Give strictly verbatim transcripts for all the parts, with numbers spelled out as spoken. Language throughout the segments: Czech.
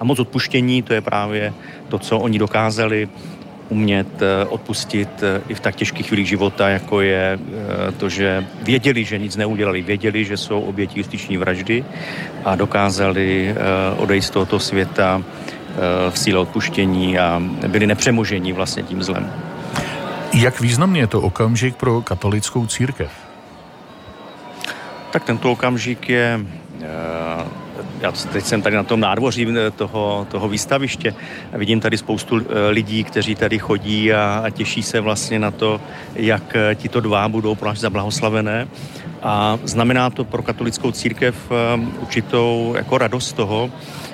A moc odpuštění, to je právě to, co oni dokázali umět odpustit i v tak těžkých chvílích života, jako je to, že věděli, že nic neudělali, věděli, že jsou obětí justiční vraždy a dokázali odejít z tohoto světa v síle odpuštění a byli nepřemoženi vlastně tím zlem. Jak významný je to okamžik pro katolickou církev? Tak tento okamžik je... Já teď jsem tady na tom nádvoří toho, toho výstaviště a vidím tady spoustu lidí, kteří tady chodí a, a těší se vlastně na to, jak tito dva budou pro nás zablahoslavené. A znamená to pro katolickou církev určitou jako radost toho,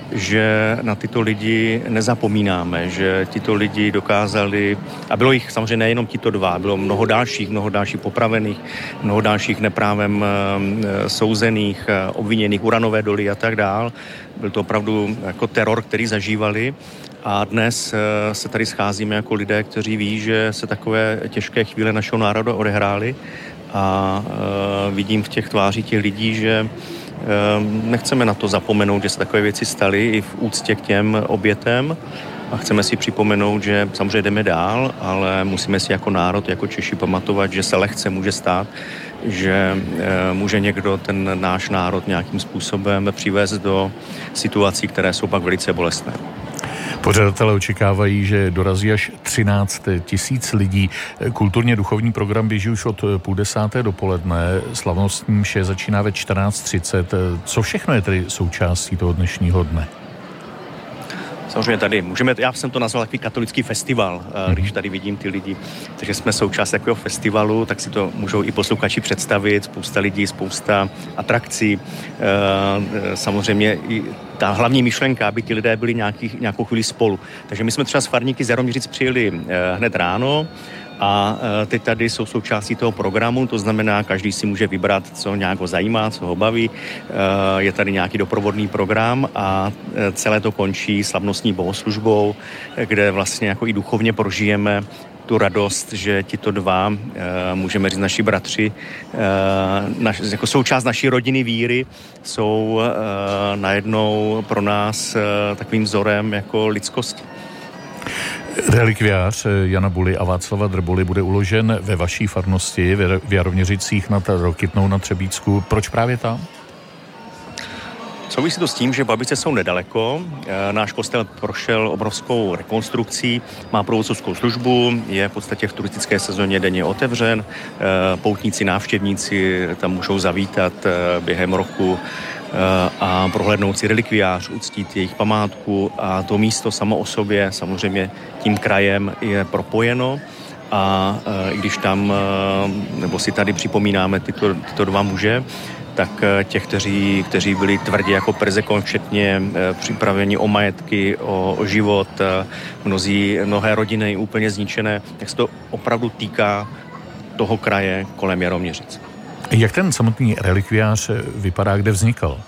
že na tyto lidi nezapomínáme, že tyto lidi dokázali, a bylo jich samozřejmě nejenom tito dva, bylo mnoho dalších, mnoho dalších popravených, mnoho dalších neprávem e, souzených, e, obviněných, uranové doly a tak dál. Byl to opravdu jako teror, který zažívali. A dnes e, se tady scházíme jako lidé, kteří ví, že se takové těžké chvíle našeho národa odehrály a e, vidím v těch tvářích těch lidí, že nechceme na to zapomenout, že se takové věci staly i v úctě k těm obětem a chceme si připomenout, že samozřejmě jdeme dál, ale musíme si jako národ, jako Češi pamatovat, že se lehce může stát, že může někdo ten náš národ nějakým způsobem přivést do situací, které jsou pak velice bolestné. Pořadatelé očekávají, že dorazí až třináct tisíc lidí. Kulturně duchovní program běží už od půl desáté dopoledne. Slavnostní mše začíná ve čtrnáct třicet. Co všechno je tedy součástí toho dnešního dne? Samozřejmě tady můžeme, já jsem to nazval takový katolický festival, když tady vidím ty lidi. Takže jsme součást takového festivalu, tak si to můžou i posluchači představit. Spousta lidí, spousta atrakcí. Samozřejmě i ta hlavní myšlenka, aby ti lidé byli nějaký, nějakou chvíli spolu. Takže my jsme třeba s farníky z Jaroměřic přijeli hned ráno a teď tady jsou součástí toho programu, to znamená, každý si může vybrat, co nějak ho zajímá, co ho baví. Je tady nějaký doprovodný program a celé to končí slavnostní bohoslužbou, kde vlastně jako i duchovně prožijeme tu radost, že tito dva, můžeme říct naši bratři, naš, jako součást naší rodiny víry, jsou najednou pro nás takovým vzorem jako lidskosti. Relikviář Jana Buly a Václava Drboly bude uložen ve vaší farnosti v Jaroměřicích nad Rokytnou na Třebíčsku. Proč právě tam? Souvisí to s tím, že Babice jsou nedaleko. Náš kostel prošel obrovskou rekonstrukcí, má průvodcovskou službu, je v podstatě v turistické sezóně denně otevřen. Poutníci, návštěvníci tam můžou zavítat během roku a prohlédnout si relikviář, uctít jejich památku a to místo samo o sobě samozřejmě tím krajem je propojeno. A i když tam, nebo si tady připomínáme tyto, tyto dva muže, tak těch, kteří, kteří byli tvrdě jako perzekon, včetně připraveni o majetky, o, o život, mnozí, mnohé rodiny úplně zničené, tak se to opravdu týká toho kraje kolem Jaroměřic. Jak ten samotný relikviář vypadá, kde vznikl?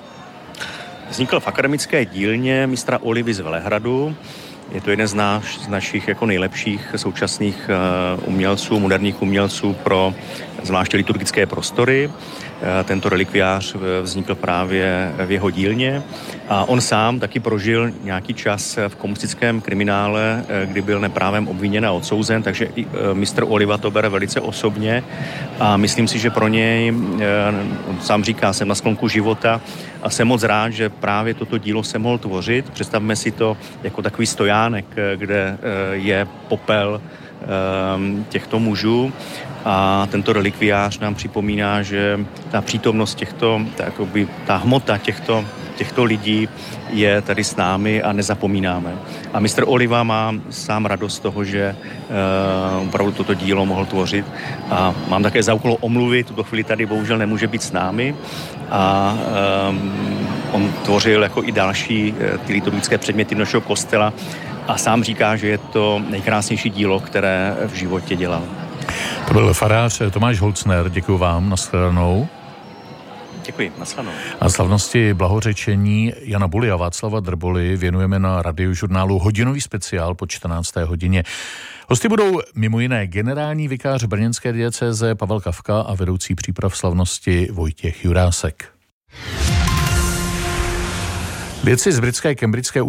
Vznikl v akademické dílně mistra Olivy z Velehradu. Je to jeden z, náš, z našich jako nejlepších současných uh, umělců, moderních umělců pro zvláště liturgické prostory. Uh, tento relikviář vznikl právě v jeho dílně a on sám taky prožil nějaký čas v komunistickém kriminále, uh, kdy byl neprávem obviněn a odsouzen, takže i uh, mistr Oliva to bere velice osobně a myslím si, že pro něj, uh, on sám říká, jsem na sklonku života a jsem moc rád, že právě toto dílo se mohl tvořit. Představme si to jako takový stojánek, kde je popel těchto mužů a tento relikviář nám připomíná, že ta přítomnost těchto, ta, jakoby, ta hmota těchto, těchto lidí je tady s námi a nezapomínáme. A mistr Oliva má sám radost z toho, že uh, opravdu toto dílo mohl tvořit a mám také za úkol omluvy, tuto chvíli tady bohužel nemůže být s námi a um, on tvořil jako i další uh, ty liturgické předměty našeho kostela a sám říká, že je to nejkrásnější dílo, které v životě dělal. To byl farář Tomáš Holcner, děkuji vám, nashledanou. Děkuji, nashledanou. A slavnosti blahořečení Jana Buly a Václava Drboly věnujeme na Radiožurnálu hodinový speciál po čtrnácté hodině. Hosty budou mimo jiné generální vikář brněnské diecéze Pavel Kafka a vedoucí příprav slavnosti Vojtěch Jurásek. Vědci z britské Cambridgeské